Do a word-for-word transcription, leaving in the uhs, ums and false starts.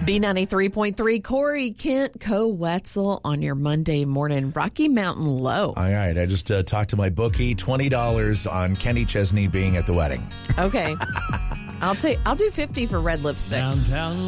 B ninety-three point three, Corey Kent, Co Wetzel on your Monday morning Rocky Mountain Low. All right. I just uh, talked to my bookie. twenty dollars on Kenny Chesney being at the wedding. Okay. I'll take. I'll do fifty for red lipstick. Downtown